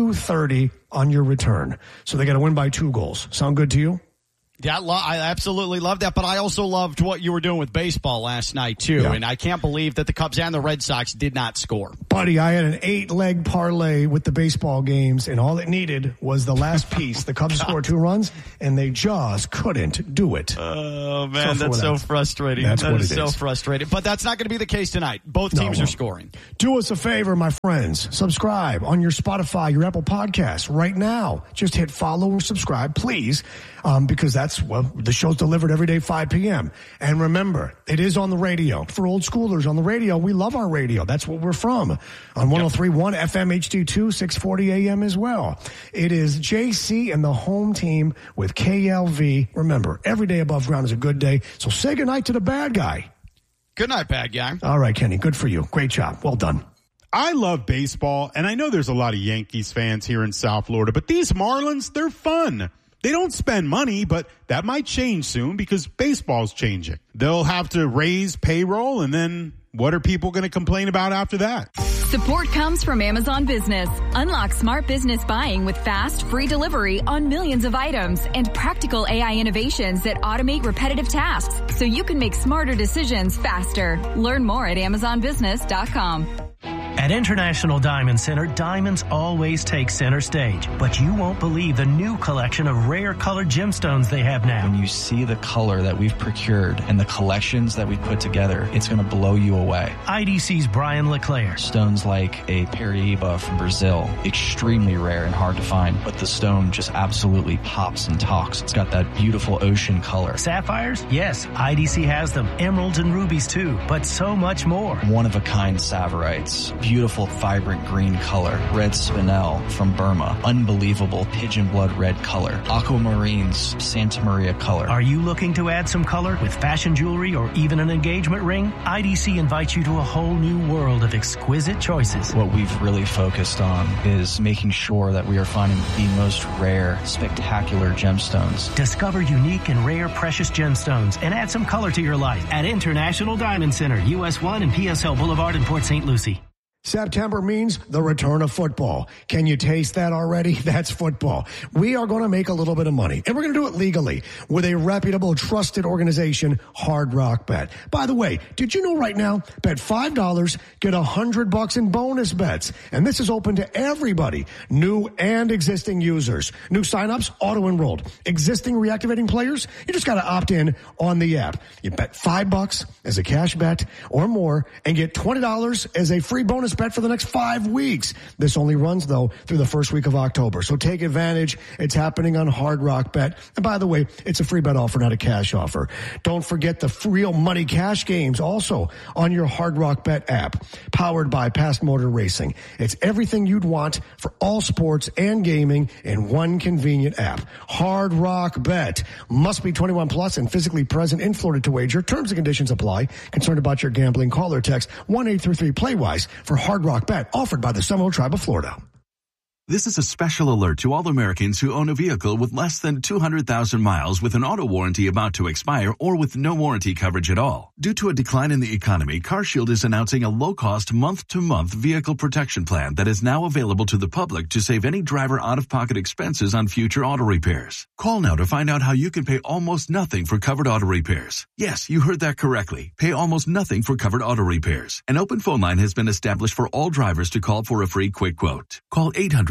S1: $230 on your return. So they got to win by 2 goals. Sound good to you?
S2: Yeah, I absolutely love that, but I also loved what you were doing with baseball last night, too, and I can't believe that the Cubs and the Red Sox did not score.
S1: Buddy, I had an 8-leg parlay with the baseball games, and all it needed was the last piece. The Cubs scored 2 runs, and they just couldn't do it.
S2: Oh, man, that's so frustrating.
S1: That's what it is.
S2: So frustrating. But that's not going to be the case tonight. Both teams are scoring.
S1: Do us a favor, my friends. Subscribe on your Spotify, your Apple Podcasts right now. Just hit follow or subscribe, please, because the show's delivered every day, 5 p.m. And remember, it is on the radio. For old schoolers on the radio, we love our radio. That's what we're from. On 103.1 FM HD2, 640 AM as well. It is JC and the home team with KLV. Remember, every day above ground is a good day. So say goodnight to the bad guy.
S2: Good night, bad guy.
S1: All right, Kenny. Good for you. Great job. Well done.
S8: I love baseball, and I know there's a lot of Yankees fans here in South Florida, but these Marlins, they're fun. They don't spend money, but that might change soon because baseball's changing. They'll have to raise payroll, and then what are people going to complain about after that?
S4: Support comes from Amazon Business. Unlock smart business buying with fast, free delivery on millions of items and practical AI innovations that automate repetitive tasks so you can make smarter decisions faster. Learn more at AmazonBusiness.com.
S6: At International Diamond Center, diamonds always take center stage, but you won't believe the new collection of rare colored gemstones they have now.
S14: When you see the color that we've procured and the collections that we've put together, it's going to blow you away.
S6: IDC's Brian LeClaire.
S14: Stones like a Paraíba from Brazil, extremely rare and hard to find, but the stone just absolutely pops and talks. It's got that beautiful ocean color.
S6: Sapphires? Yes, IDC has them. Emeralds and rubies too, but so much more.
S14: One-of-a-kind Saverites. Beautiful, vibrant green color. Red spinel from Burma. Unbelievable pigeon blood red color. Aquamarines, Santa Maria color.
S6: Are you looking to add some color with fashion jewelry or even an engagement ring? IDC invites you to a whole new world of exquisite choices.
S14: What we've really focused on is making sure that we are finding the most rare, spectacular gemstones.
S6: Discover unique and rare precious gemstones and add some color to your life at International Diamond Center, US 1 and PSL Boulevard in Port St. Lucie.
S1: September means the return of football. Can you taste that already? That's football. We are going to make a little bit of money, and we're going to do it legally with a reputable, trusted organization, Hard Rock Bet. By the way, did you know right now, bet $5, get $100 in bonus bets. And this is open to everybody, new and existing users. New signups, auto-enrolled. Existing reactivating players, you just got to opt in on the app. You bet $5 as a cash bet or more and get $20 as a free bonus bet for the next 5 weeks. This only runs, though, through the first week of October. So take advantage. It's happening on Hard Rock Bet. And by the way, it's a free bet offer, not a cash offer. Don't forget the real money cash games also on your Hard Rock Bet app, powered by Past Motor Racing. It's everything you'd want for all sports and gaming in one convenient app. Hard Rock Bet. Must be 21 plus and physically present in Florida to wager. Terms and conditions apply. Concerned about your gambling? Call or text 1-833-PLAY-WISE for Hard Rock Bet, offered by the Seminole Tribe of Florida.
S15: This is a special alert to all Americans who own a vehicle with less than 200,000 miles with an auto warranty about to expire or with no warranty coverage at all. Due to a decline in the economy, CarShield is announcing a low-cost month-to-month vehicle protection plan that is now available to the public to save any driver out-of-pocket expenses on future auto repairs. Call now to find out how you can pay almost nothing for covered auto repairs. Yes, you heard that correctly. Pay almost nothing for covered auto repairs. An open phone line has been established for all drivers to call for a free quick quote. Call 800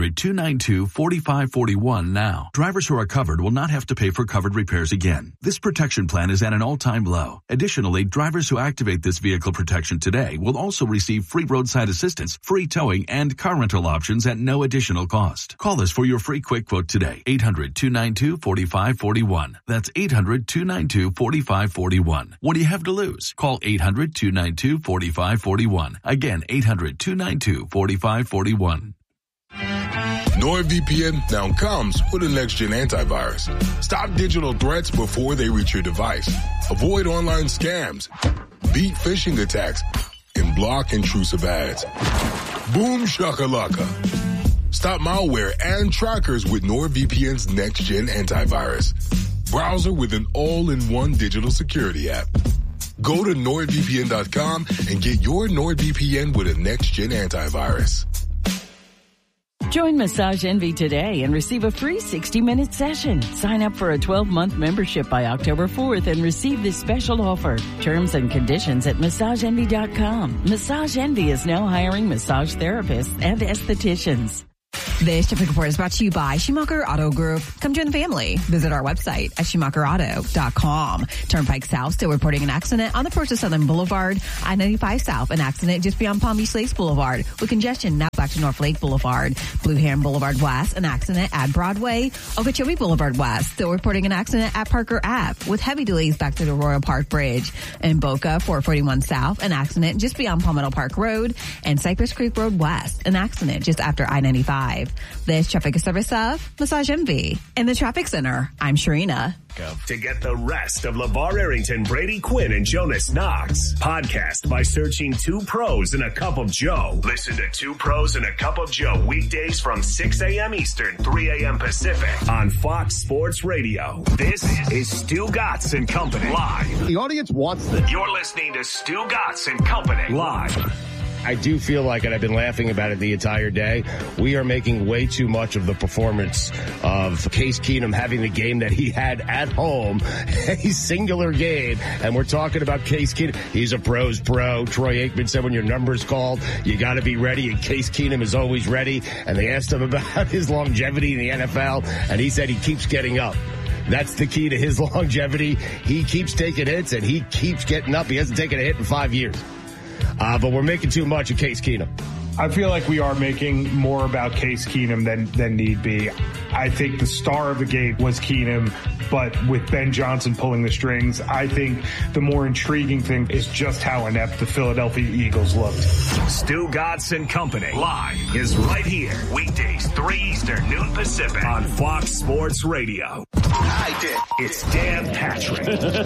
S15: 800-292-4541 now. Drivers who are covered will not have to pay for covered repairs again. This protection plan is at an all-time low. Additionally, drivers who activate this vehicle protection today will also receive free roadside assistance, free towing, and car rental options at no additional cost. Call us for your free quick quote today. 800-292-4541. That's 800-292-4541. What do you have to lose? Call 800-292-4541. Again, 800-292-4541.
S16: NordVPN now comes with a next-gen antivirus. Stop digital threats before they reach your device. Avoid online scams. Beat phishing attacks. And block intrusive ads. Boom shakalaka. Stop malware and trackers with NordVPN's next-gen antivirus. Browser with an all-in-one digital security app. Go to NordVPN.com and get your NordVPN with a next-gen antivirus.
S12: Join Massage Envy today and receive a free 60-minute session. Sign up for a 12-month membership by October 4th and receive this special offer. Terms and conditions at MassageEnvy.com. Massage Envy is now hiring massage therapists and estheticians.
S11: This traffic report is brought to you by Schumacher Auto Group. Come join the family. Visit our website at SchumacherAuto.com. Turnpike South still reporting an accident on the approach to Southern Boulevard. I-95 South, an accident just beyond Palm Beach Lakes Boulevard with congestion now back to North Lake Boulevard. Blue Heron Boulevard West, an accident at Broadway. Okeechobee Boulevard West still reporting an accident at Parker Ave with heavy delays back to the Royal Park Bridge. In Boca, 441 South, an accident just beyond Palmetto Park Road. And Cypress Creek Road West, an accident just after I-95. This traffic is service of Massage Envy. In the traffic center, I'm Sharina.
S17: To get the rest of LeVar Arrington, Brady Quinn, and Jonas Knox. Podcast by searching 2 Pros and a Cup of Joe. Listen to 2 Pros and a Cup of Joe weekdays from 6 a.m. Eastern, 3 a.m. Pacific on Fox Sports Radio. This is Stu Gatz and Company live.
S18: The audience wants this.
S17: You're listening to Stu Gatz and Company live.
S19: I do feel like, and I've been laughing about it the entire day, we are making way too much of the performance of Case Keenum having the game that he had at home, a singular game. And we're talking about Case Keenum. He's a pro's pro. Troy Aikman said when your number's called, you got to be ready. And Case Keenum is always ready. And they asked him about his longevity in the NFL, and he said he keeps getting up. That's the key to his longevity. He keeps taking hits, and he keeps getting up. He hasn't taken a hit in 5 years. But we're making too much of Case Keenum.
S20: I feel like we are making more about Case Keenum than need be. I think the star of the game was Keenum, but with Ben Johnson pulling the strings, I think the more intriguing thing is just how inept the Philadelphia Eagles looked.
S17: Stu Gatz and Company live is right here, weekdays 3 Eastern, noon Pacific on Fox Sports Radio. I did. It's Dan Patrick.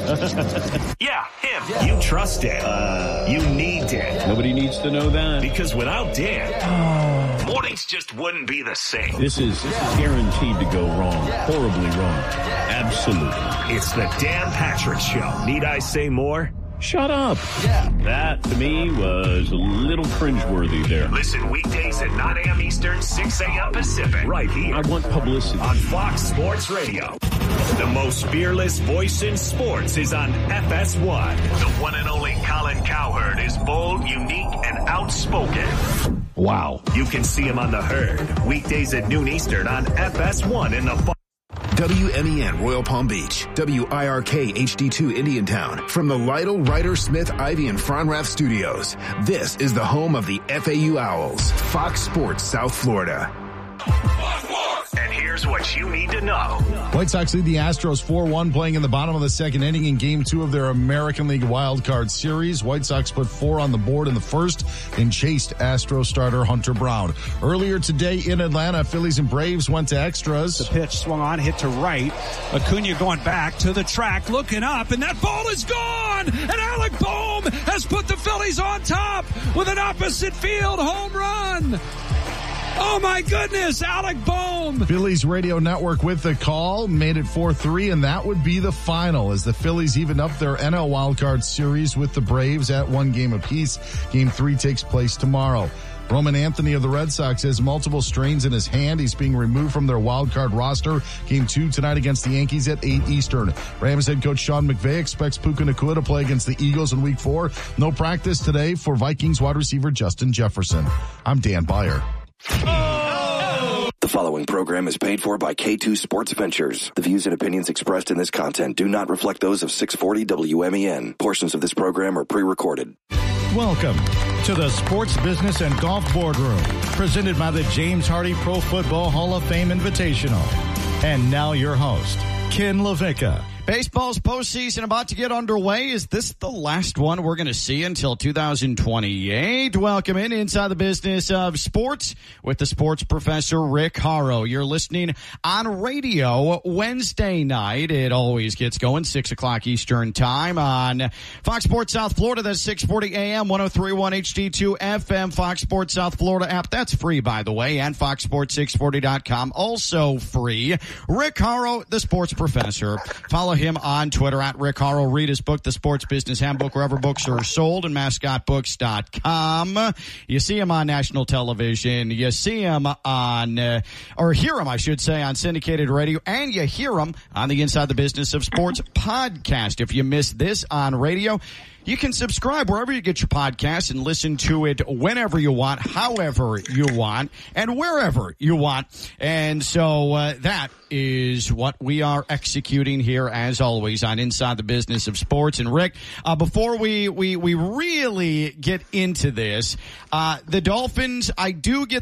S17: Yeah, him. Yeah. You trust Dan. You need Dan.
S21: Nobody needs to know that.
S17: Because without Dan, mornings just wouldn't be the same.
S21: This is guaranteed to go wrong. Horribly wrong. Absolutely.
S17: It's the Dan Patrick Show. Need I say more?
S21: Shut up. Yeah. That, to me, was a little cringeworthy there.
S17: Listen weekdays at 9 a.m. Eastern, 6 a.m. Pacific. Right here.
S21: I want publicity.
S17: On Fox Sports Radio. The most fearless voice in sports is on FS1. The one and only Colin Cowherd is bold, unique, and outspoken.
S21: Wow.
S17: You can see him on The Herd. Weekdays at noon Eastern on FS1 in the
S3: WMEN Royal Palm Beach, WIRK HD2 Indiantown. From the Lytle, Ryder, Smith, Ivy, and Fronrath studios, this is the home of the FAU Owls, Fox Sports South Florida.
S17: And here's what you need to know.
S22: White Sox lead the Astros 4-1, playing in the bottom of the second inning in Game 2 of their American League Wild Card Series. White Sox put 4 on the board in the first and chased Astros starter Hunter Brown. Earlier today in Atlanta, Phillies and Braves went to extras.
S23: The pitch swung on, hit to right. Acuna going back to the track, looking up, and that ball is gone! And Alec Bohm has put the Phillies on top with an opposite field home run! Oh, my goodness, Alec Bohm.
S22: Phillies radio network with the call, made it 4-3, and that would be the final as the Phillies evened up their NL Wildcard Series with the Braves at 1 game apiece. Game 3 takes place tomorrow. Roman Anthony of the Red Sox has multiple strains in his hand. He's being removed from their wildcard roster. Game 2 tonight against the Yankees at 8 Eastern. Rams head coach Sean McVay expects Puka Nacua to play against the Eagles in Week 4. No practice today for Vikings wide receiver Justin Jefferson. I'm Dan Byer.
S5: following program is paid for by K2 Sports Ventures. The views and opinions expressed in this content do not reflect those of 640 WMEN. Portions of this program are pre-recorded.
S7: Welcome to the Sports Business and Golf Boardroom, presented by the James Hardy Pro Football Hall of Fame Invitational. And now your host, Ken LaVicka.
S2: Baseball's postseason about to get underway. Is this the last one we're going to see until 2028? Welcome in Inside the Business of Sports with the sports professor, Rick Horrow. You're listening on radio Wednesday night. It always gets going 6 o'clock Eastern time on Fox Sports South Florida. That's 640 AM, 103.1 HD2 FM, Fox Sports South Florida app. That's free, by the way, and FoxSports640.com, also free. Rick Horrow, the sports professor. Follow him on Twitter at Rick Horrow. Read his book, The Sports Business Handbook, wherever books are sold, and mascotbooks.com. You see him on national television. You see him on, or hear him, I should say, on syndicated radio, and you hear him on the Inside the Business of Sports podcast. If you miss this on radio, you can subscribe wherever you get your podcasts and listen to it whenever you want, however you want, and wherever you want. And so that is what we are executing here, as always, on Inside the Business of Sports. And Rick, before we really get into this, the Dolphins, I do get